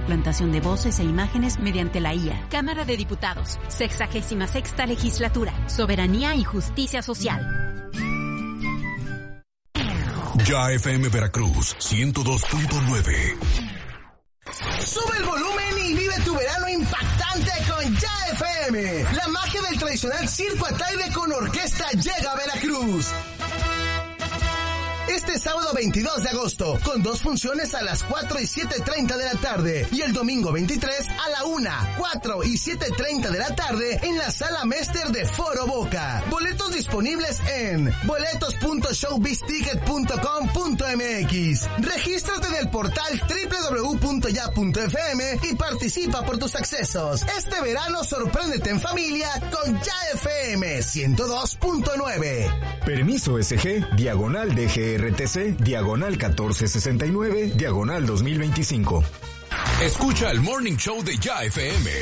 suplantación de voces e imágenes mediante la IA. Cámara de Diputados, 66ª Legislatura, Soberanía y Justicia Social. Ya FM Veracruz, 102.9. Sube el volumen y vive tu verano impactante con Ya FM. La magia del tradicional Circo Ataide con orquesta llega a Veracruz. Este sábado 22 de agosto, con 2 funciones a las 4 y 7:30 de la tarde. Y el domingo 23 a la 1, 4 y 7:30 de la tarde en la Sala Mester de Foro Boca. Boletos disponibles en boletos.showbizticket.com.mx. Regístrate en el portal www.ya.fm y participa por tus accesos. Este verano sorpréndete en familia con Ya FM 102.9. Permiso SG, diagonal DGRTC, diagonal 1469, diagonal 2025. Escucha el Morning Show de Ya FM.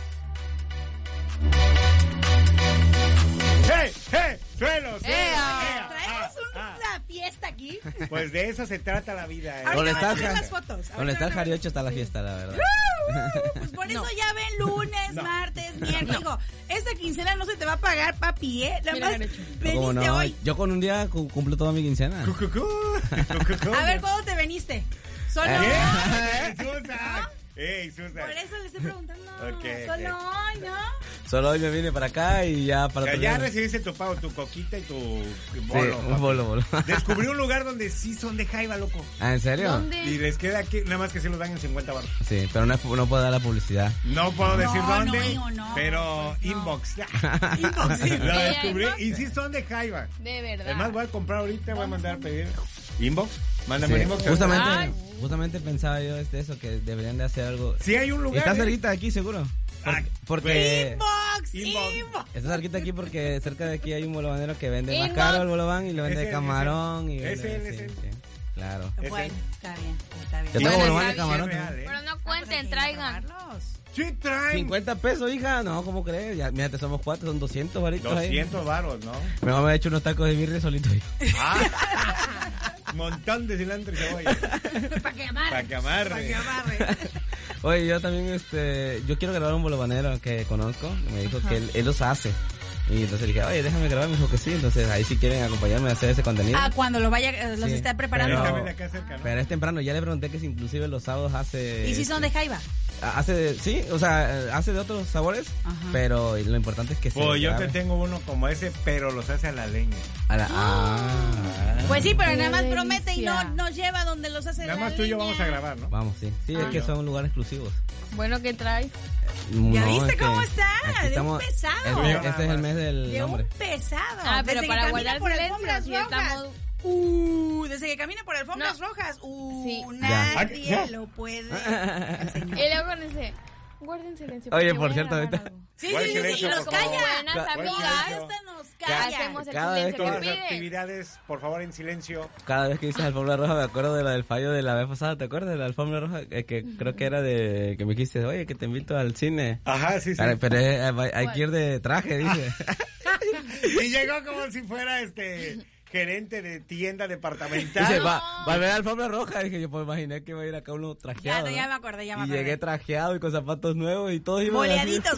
¡Hey, hey! ¡Suelo, suelo! ¿Traemos una fiesta aquí? Pues de eso se trata la vida. Ahorita van a poner las fotos. Con estar Jariocho está la fiesta, la verdad. Pues por eso ya ven lunes, martes, miércoles. Digo, esta quincena no se te va a pagar, papi, ¿eh? Nada más veniste hoy. Yo con un día cumplo toda mi quincena. A ver, ¿cuándo te veniste? ¿Solo hoy? Susan. ¡Ey, Susan! Por eso le estoy preguntando. Okay, Solo hoy, ¿no? Solo hoy me vine para acá y ya para... Ya recibiste tu pago, tu coquita y tu bolo. Sí, un bolo. Descubrí un lugar donde sí son de jaiba, loco. ¿Ah, en serio? ¿Dónde? Y les queda aquí, nada más que se los dan en 50 baros. Sí, pero no puedo dar la publicidad. No puedo decir dónde, no, pero inbox. Inbox, sí. Lo descubrí y sí son de jaiba. De verdad. Además voy a comprar ahorita, voy a mandar a pedir inbox. Mándame Sí, inbox. justamente pensaba yo eso, que deberían de hacer algo. Sí hay un lugar. Está cerquita de aquí, seguro. Porque Inbox. está cerquita aquí porque cerca de aquí hay un bolobanero que vende más caro el bolobán y lo vende de camarón. Ese. Claro. Bueno, está bien. Yo tengo bolobán de camarón. Pero no cuenten, traigan. Sí, traen. 50 pesos, hija. No, ¿cómo crees? Ya, mírate, somos 4, son 200 varitos 200 varos, ¿no? Mi mamá me ha hecho unos tacos de birria solito yo. Montón de cilantro y cebolla. Para que amarre. Oye, yo también, yo quiero grabar un bolobanero que conozco. Me dijo que él los hace. Y entonces le dije, oye, déjame grabar, me dijo que sí. Entonces ahí sí quieren acompañarme a hacer ese contenido. Cuando los está preparando. Pero es temprano, ya le pregunté que si inclusive los sábados hace... ¿Y si son de jaiba? Hace de otros sabores. Ajá. Pero lo importante es que pues yo te tengo uno como ese, pero los hace a la leña. Pues sí, pero nada más promete y no lleva donde los hace. Nada más tú y yo vamos a grabar, ¿no? Vamos, sí. Sí, es que son un lugar exclusivos. Bueno, ¿qué traes? ¿Ya viste cómo está? De un pesado. Este es el mes del nombre. De un pesado. Pero para guardar silencio, si estamos... desde que camina por alfombras rojas. Sí. Nadie lo puede. Y luego con ese... Guarden silencio. Oye, por cierto, ahorita... Sí, y nos calla. Buenas amigas. Esta nos calla. Hacemos el Cada silencio Todas que las pide. actividades, por favor, en silencio. Cada vez que dices alfombra roja me acuerdo de la del fallo de la vez pasada. ¿Te acuerdas de la alfombra roja? Que creo que era de... Que me dijiste, oye, que te invito al cine. Ajá, sí. Pero hay que ir de traje, dice. Y llegó como si fuera gerente de tienda departamental. Dice, va a ver alfombra roja. Dije yo, pues imaginé que iba a ir acá uno trajeado. Ya me acordé. Y llegué trajeado y con zapatos nuevos y todo. Boleaditos.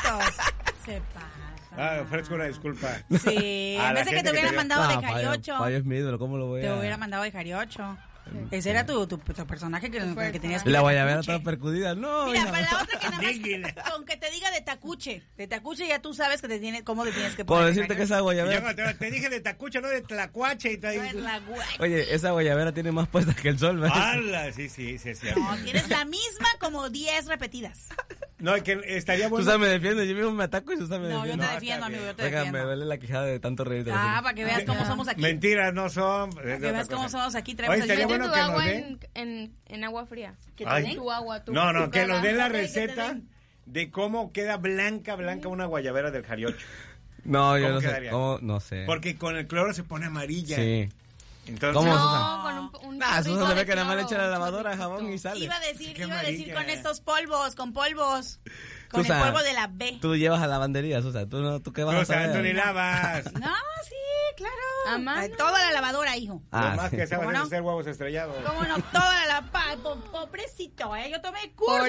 Se pasa. Ofrezco una disculpa. Sí, en vez de que te hubiera mandado de Jariocho. Fallo es mi ídolo, ¿cómo lo voy a...? Te hubiera mandado de Jariocho. Ese era tu personaje que tenías. La guayabera toda percudida. No, mira, para la otra que nada más con que te diga de tacuche. De tacuche ya tú sabes cómo te tienes que poner. Puedo decirte que esa guayabera... Te dije de tacuche, no de tlacuache. Oye, esa guayabera tiene más puestas que el sol, ¿verdad? ¡Hala! Sí. No, tienes la misma como 10 repetidas. No, es que estaría bueno. Susan me defiende, yo mismo me ataco y Susan me defiende. No, yo te defiendo, amigo, yo te defiendo. Me duele la quijada de tanto reír. Para que veas cómo somos aquí. Mentiras no son. Para que veas cómo somos aquí. Oye, estaría bueno tu que agua nos den... en agua fría. ¿Que te den? Tu agua, No, que nos den la receta de cómo queda blanca una guayabera del Jariocho. No, yo no sé. ¿Cómo? No sé. Porque con el cloro se pone amarilla. Sí. Entonces, ¿cómo, Susan? Con un Susan se ve que nada más le echa la lavadora, jabón y sale. Iba a decir con estos polvos, con polvos. Con Susan, el polvo de la B. Tú llevas a lavandería, Susan. ¿Tú qué vas a hacer? Tú ni lavas. No, sí, claro. Toda la lavadora, hijo. Lo más que sabes es hacer huevos estrellados. ¿Cómo no? Toda la pobrecito, yo tomé curso